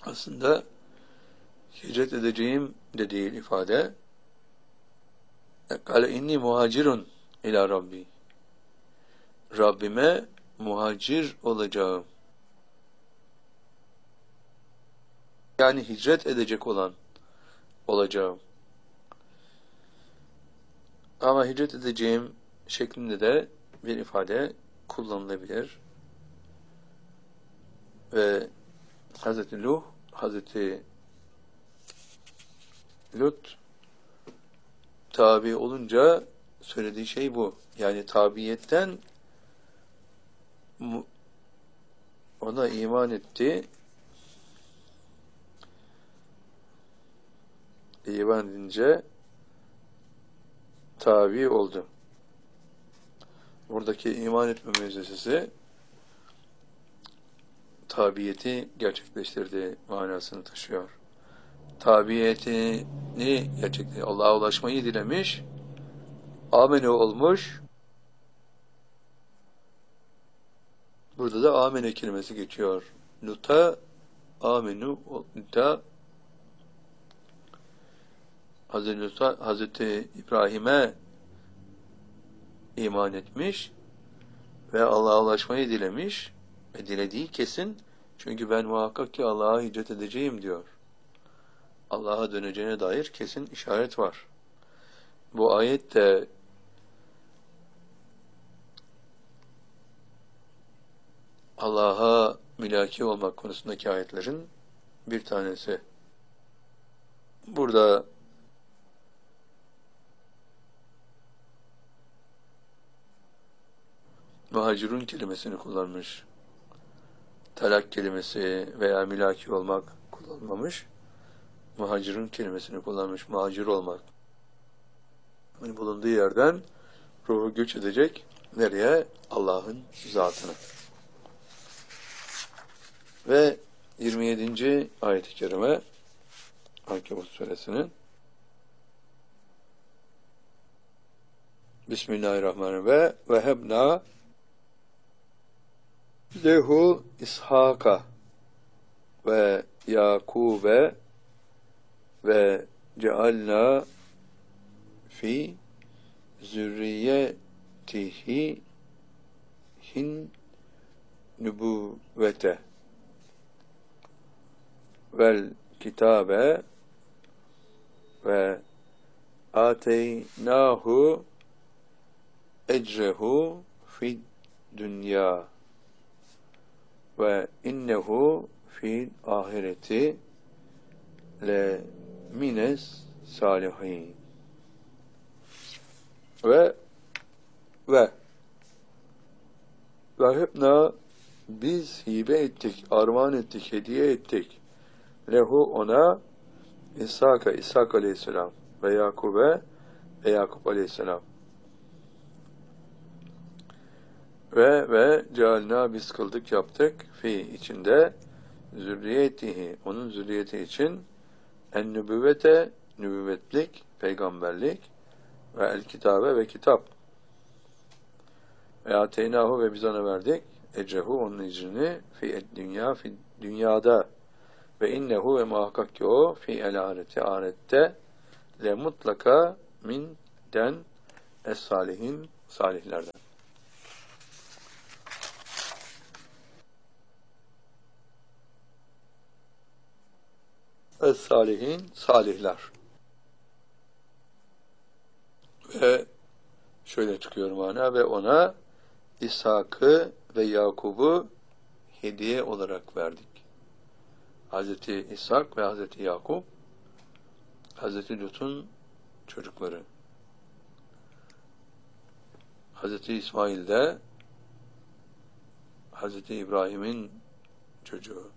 Aslında hicret edeceğim dediği ifade kâle inni muhacirun ila Rabbi. Rabbime muhacir olacağım. Yani hicret edecek olan olacağım. Ama hicret edeceğim şeklinde de bir ifade kullanılabilir. Ve Hazreti Nuh, Hazreti Lut tabi olunca söylediği şey bu. Yani tabiyetten ona iman etti. İman edince tabi oldu. Buradaki iman etme meclisesi tabiyeti gerçekleştirdiği manasını taşıyor. Tabiyetini gerçekleştirdi. Allah'a ulaşmayı dilemiş, amene olmuş. Burada da amene kelimesi geçiyor. Lut'a amenu, Lut'a Hazreti İbrahim'e iman etmiş ve Allah'a ulaşmayı dilemiş ve dilediği kesin, çünkü ben muhakkak ki Allah'a hicret edeceğim diyor. Allah'a döneceğine dair kesin işaret var. Bu ayet de Allah'a mülaki olmak konusundaki ayetlerin bir tanesi. Burada muhacirun kelimesini kullanmış. Talak kelimesi veya mülaki olmak kullanmamış. Muhacirun kelimesini kullanmış. Muhacir olmak. Yani bulunduğu yerden ruhu göç edecek. Nereye? Allah'ın zatına. Ve 27. ayet-i kerime Ankebut suresinin Bismillahirrahmanirrahim. Ve vehebna lehu İshaka ve Yakube ve cealna fi zürriyetihi hin nübüvvete vel kitabe ve ateynahu ecrehu fid dünya ve innehu fil ahireti le mines salihin. Ve hepna biz hibe ettik, armağan ettik, hediye ettik. Lehu ona İshak aleyhisselam ve Yakub'e ve Yakup aleyhisselam. Ve cealna biz kıldık, yaptık fi içinde zürriyetihi onun zürriyeti için en nübüvvete nübüvvetlik, peygamberlik ve el kitabe ve kitap ve ateynahu ve biz ona verdik ecrehu onun ecrini fi dünya fi dünyada ve innehu ve muhakkak ki o fi el ahireti ahirette le mutlaka min den es salihin salihlerden. Es-salihin, salihler. Ve şöyle çıkıyor mana ve ona İshak'ı ve Yakub'u hediye olarak verdik. Hazreti İshak ve Hazreti Yakup, Hazreti Lut'un çocukları. Hazreti İsmail de Hazreti İbrahim'in çocuğu.